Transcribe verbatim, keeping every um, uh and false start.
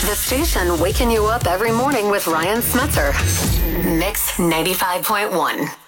The station waking you up every morning with Ryan Smetzer. Mix ninety-five point one.